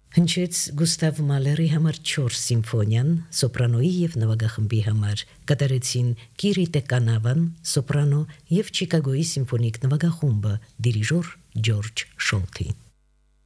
Հնչեց Գուստավ Մալերի համար 4 սիմֆոնիան, սոպրանոյի եւ նվագախմբի համար կատարեցին Կիրիտե Կանավան, սոպրանո եւ Չիկագոյի սիմֆոնիկ նվագախումբը, դիրիժոր Ջորջ Շոլթի։